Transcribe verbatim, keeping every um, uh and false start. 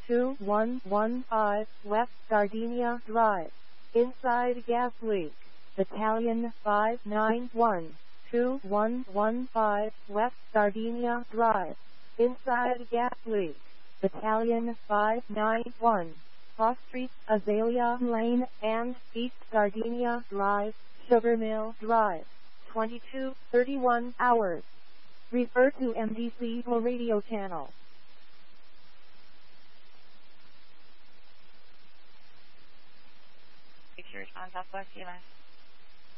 two one one five West Gardenia Drive. Inside gas leak. Battalion five nine one, two one one five West Gardenia Drive. Inside gas leak. Battalion five nine one, Cross Street, Azalea Lane, and East Gardenia Drive, Sugar Mill Drive. twenty-two thirty-one hours. Refer to M D C radio channel. Picture response, Southwest C M S.